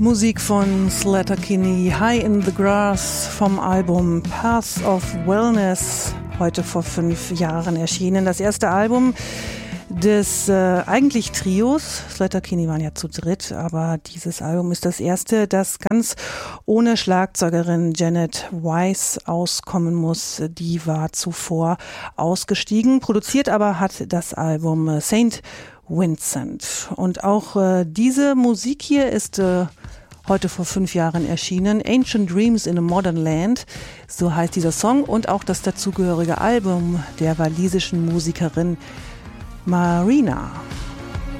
Musik von Sleater-Kinney, High in the Grass vom Album Path of Wellness, heute vor 5 Jahren erschienen. Das erste Album des eigentlich Trios. Sleater-Kinney waren ja zu dritt, aber dieses Album ist das erste, das ganz ohne Schlagzeugerin Janet Weiss auskommen muss. Die war zuvor ausgestiegen. Produziert aber hat das Album St. Vincent. Und auch diese Musik hier ist heute vor 5 Jahren erschienen. Ancient Dreams in a Modern Land, so heißt dieser Song, und auch das dazugehörige Album der walisischen Musikerin Marina.